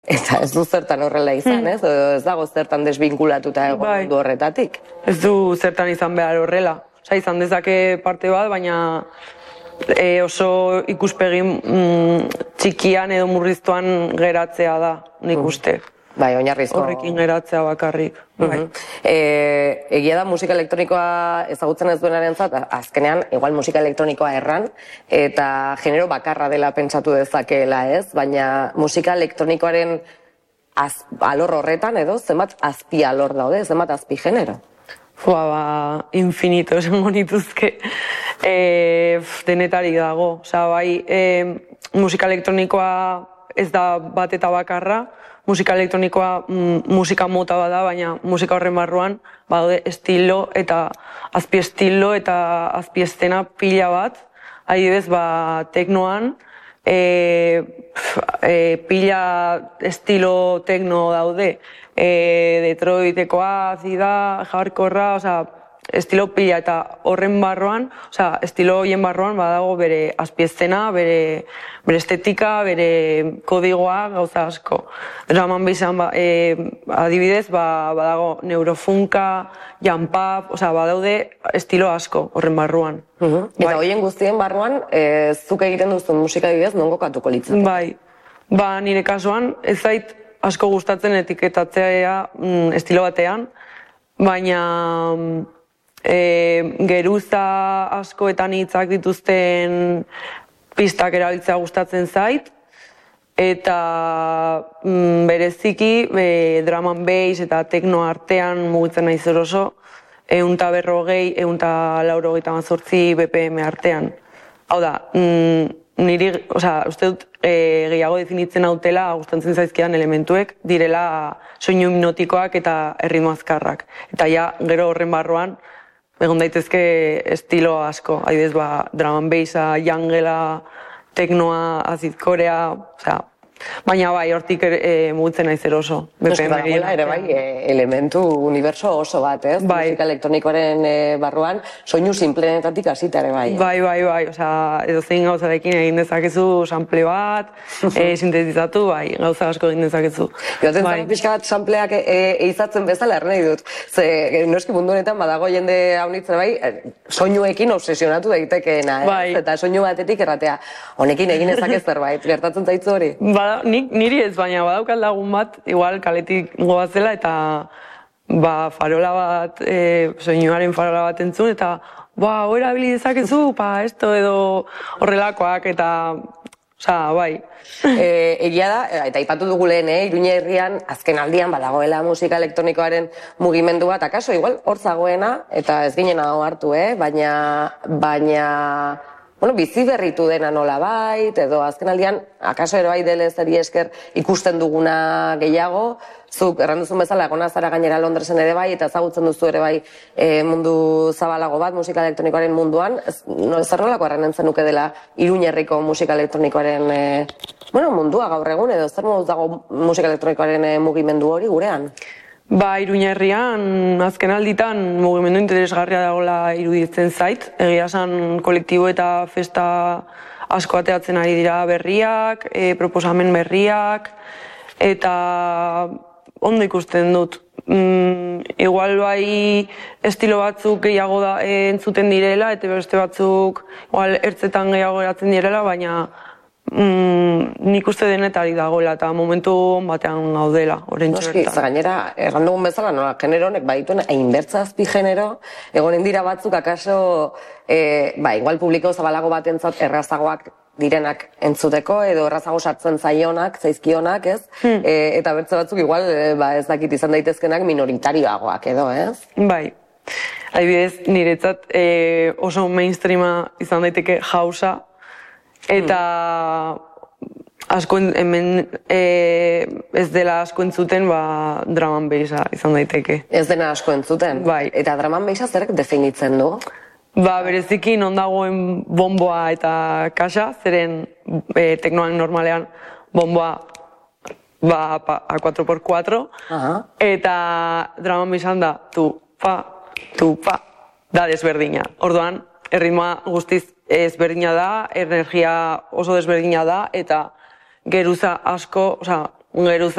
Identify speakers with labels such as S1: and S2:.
S1: Eta ez du zertan horrela izan, ez? Ez dago zertan desbinkulatuta egon mundu horretatik.
S2: Ez du zertan izan behar horrela. Osa, izan dezake parte bat, baina oso ikuspegi txikian edo murriztuan geratzea da, nik uste.
S1: Bai, oinarrizko.
S2: Horrekin geratzea bakarrik.
S1: Egia da musika elektronikoa ezagutzen ez duenarentzat, azkenean, igual musika elektronikoa erran, eta genero bakarra dela pentsatu dezakeela, ez? Baina musika elektronikoaren alor horretan edo, zenbat azpi alor daude, zenbat azpi genero?
S2: Infinito esango nituzke. Denetarik dago. Osa, bai, musika elektronikoa ez da bat eta bakarra, musika elektronikoa musika mota bada, baina musika horren barruan badaude estilo eta azpiestilo eta azpiestena pila bat. Adibidez, teknoan pila estilo tekno daude. Detroitekoa, azida, hardcorra, estilo pila eta horren barruan, estilo horien barruan badago bere azpiestena, bere estetika, bere kodigoa, gauza asko. Drum and bassan adibidez, badago neurofunka, jump up, badaude estilo asko horren barruan.
S1: Eta horien guztien barruan, zuk egiten duzun musika adibidez, non kokatuko litzatu?
S2: Bai, nire kasuan ez zait asko gustatzen etiketatzea estilo batean, baina geruza askoetan hitzak dituzten pistak erabiltzea gustatzen zait, eta bereziki drum and bass eta tekno artean mugitzen naiz oso, 140, 180 BPM artean. Hau da, uste dut gehiago definitzen hautela gustatzen zaizkidan elementuek direla soinu hipnotikoak eta erritmo azkarrak. Eta gero horren barruan egon daitezke estilo asko, adibidez, drum and bassa, jungela, teknoa, acid korea, baina hortik mugitzen naiz eroso.
S1: Badagoela ere elementu uniberso oso bat, ez? Musika elektronikoaren barruan, soinu simplenetatik hasita ere bai.
S2: Bai, edo zein gauzarekin egin dezakezu sample bat, sintetizatu, gauza asko egin dezakezu.
S1: Joaten zan pixka bat sampleak eizatzen bezala erren nahi dut. Ze, noski mundu honetan badago jende haunitzen soinuekin obsesionatu daitekeena, ez? Eta soinu batetik erratea, honekin egin ezakez zerbait, gertatzen zaitzu hori?
S2: Niri ez, baina badaukat lagun bat, igual kaletik goazela eta farola bat, soinuaren farola bat entzun, eta hori erabili dezakezu, esto edo horrelakoak, eta bai.
S1: Egia da, eta aipatu dugu lehen, Iruña herrian, azken aldian badagoela musika elektronikoaren mugimendu bat, akaso, igual, hor zagoena, eta ez ginen hau hartu, baina bizi berritu dena nola bait, edo azken aldian, akaso ere bai DLZ-eri esker ikusten duguna gehiago, zuk erranduzun bezala egona zara gainera Londresen ere bai, eta ezagutzen duzu ere bai mundu zabalago bat musika elektronikoaren munduan, zer nolako erranen zenuke dela Iruñerriko musika elektronikoaren mundua gaur egun, edo zer moduz dago musika elektronikoaren mugimendu hori gurean?
S2: Iruña herrian azken alditan mugimendu interesgarria dagoela iruditzen zait. Egia esan kolektibo eta festa asko ateatzen ari dira berriak, proposamen berriak, eta ondo ikusten dut. Igual bai estilo batzuk gehiago entzuten direla, eta beste batzuk ertzetan gehiago geratzen direla, baina nik uste denetari dagoela eta momentu batean gaudela, orentxo bertan.
S1: Gainera, erran dugun bezala, genero honek badituen hainbertza azpi genero, egonen dira batzuk akaso, igual publiko zabalago batentzat errazagoak direnak entzuteko, edo errazago sartzen zaizkionak, ez? Eta bertze batzuk igual, ez dakit izan daitezkenak minoritarioagoak edo, ez?
S2: Bai. Adibidez, niretzat oso mainstreama izan daiteke hausa, eta hemen ez dela asko entzuten, drum and bassa izan daiteke.
S1: Ez dena asko entzuten?
S2: Bai.
S1: Eta drum and bassa zerek definitzen du?
S2: Bereziki non dagoen bomboa eta kaxa, zeren teknoan normalean bomboa a 4x4, eta drum and bassan da tu, fa, da desberdina. Orduan, erritmoa guztiz ezberdina da, energia oso desberdina da, eta geruza asko, Gero